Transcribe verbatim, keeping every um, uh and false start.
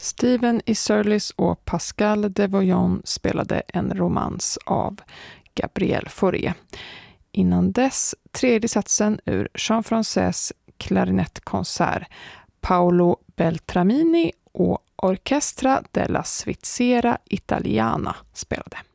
Stephen Isserlis och Pascal de Voyon spelade en romans av Gabriel Fauré. Innan dess tredje satsen ur Jean-Français klarinettkonsert, Paolo Beltramini och Orchestra della Svizzera Italiana spelade.